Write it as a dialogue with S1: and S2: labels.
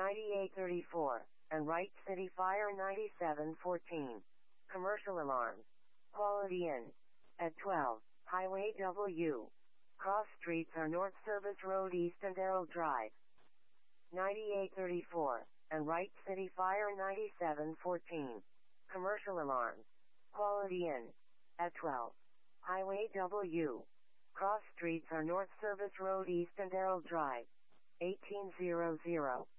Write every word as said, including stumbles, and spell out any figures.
S1: ninety-eight thirty-four, and Wright City Fire ninety-seven fourteen. Commercial alarms. Quality Inn. At twelve, Highway W. Cross streets are North Service Road East and Errol Drive. ninety-eight thirty-four, and Wright City Fire ninety-seven fourteen. Commercial alarms. Quality Inn. At twelve, Highway W. Cross streets are North Service Road East and Errol Drive. eighteen hundred.